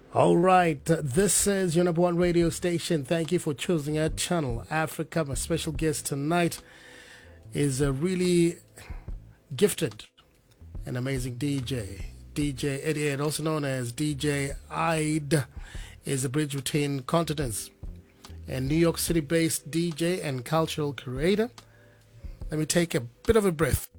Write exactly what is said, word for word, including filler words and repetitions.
All right, this is your number one radio station. Thank you for choosing our channel, Africa. My special guest tonight is a really gifted and amazing D J. D J Eddie, also known as D J Ide, is a bridge between continents and New York City based D J and cultural curator. Let me take a bit of a breath